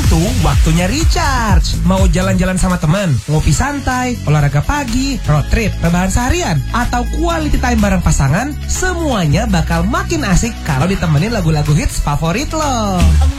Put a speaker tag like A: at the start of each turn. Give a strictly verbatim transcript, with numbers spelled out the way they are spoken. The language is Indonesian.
A: Itu waktunya recharge. Mau jalan-jalan sama teman, ngopi santai, olahraga pagi, road trip, rebahan seharian, atau quality time bareng pasangan, semuanya bakal makin asik kalau ditemenin lagu-lagu hits favorit lo.